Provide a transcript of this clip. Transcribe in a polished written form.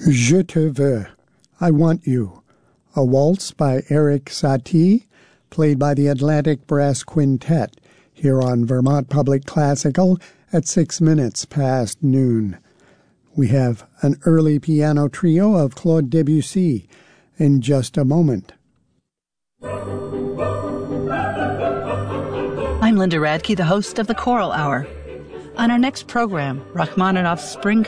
Je te veux, I Want You, a waltz by Erik Satie, played by the Atlantic Brass Quintet, here on Vermont Public Classical at 6 minutes past noon. We have an early piano trio of Claude Debussy in just a moment. I'm Linda Radke, the host of the Choral Hour. On our next program, Rachmaninoff's Spring